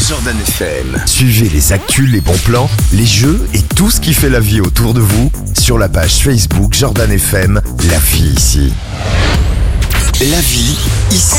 Jordan FM. Suivez les actus, les bons plans, les jeux et tout ce qui fait la vie autour de vous sur la page Facebook Jordan FM, la vie ici. La vie ici.